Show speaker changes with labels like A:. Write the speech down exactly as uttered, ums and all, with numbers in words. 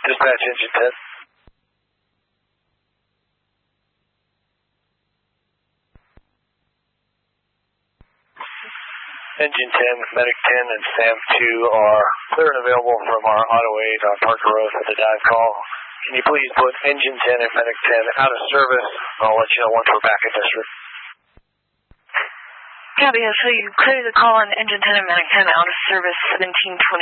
A: Dispatch engine ten. Engine ten, Medic ten, and Sam two are clear and available from our auto aid on Parker Road for the dive call. Can you please put Engine ten and Medic ten out of service? I'll let you know once we're back in district.
B: Copy, so you clear the call on Engine ten and Medic ten out of service, seventeen twenty.